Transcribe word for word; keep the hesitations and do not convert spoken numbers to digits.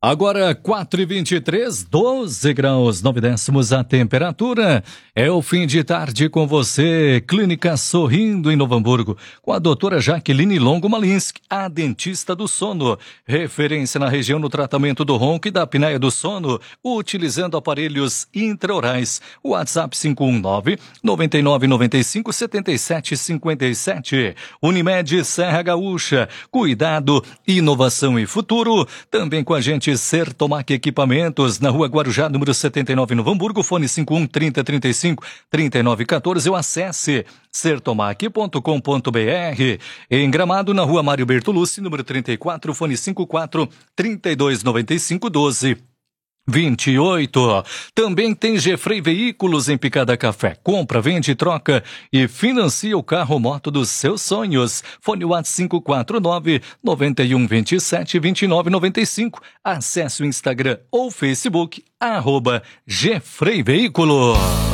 Agora quatro e vinte e três, doze graus, nove décimos a temperatura. É o fim de tarde com você, Clínica Sorrindo em Novo Hamburgo, com a doutora Jaqueline Longo Malinski, a dentista do sono, referência na região no tratamento do ronco e da apneia do sono, utilizando aparelhos intraorais. WhatsApp cinco um nove, nove nove nove cinco, sete sete cinco sete. Unimed Serra Gaúcha, cuidado, inovação e futuro. Também com a gente Sertomac Equipamentos, na rua Guarujá, número setenta e nove, Novo Hamburgo, fone cinco um trinta, trinta e cinco, trinta e nove quatorze, ou acesse sertomac ponto com ponto br. Em Gramado, na rua Mário Bertolucci, número trinta e quatro, fone cinco quatro, trinta e dois noventa e cinco, doze vinte e oito. Também tem Gefrei Veículos em Picada Café. Compra, vende, troca e financia o carro ou moto dos seus sonhos. Fone WhatsApp cinco quatro nove, nove um dois sete, dois nove nove cinco. Acesse o Instagram ou Facebook, arroba Gefrei Veículos.